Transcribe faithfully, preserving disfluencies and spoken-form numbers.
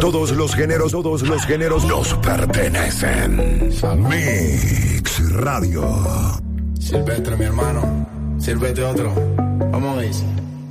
Todos los géneros, todos los géneros nos pertenecen. Mix Radio. Silvestre, mi hermano. Sírvete otro. Vamos a ver.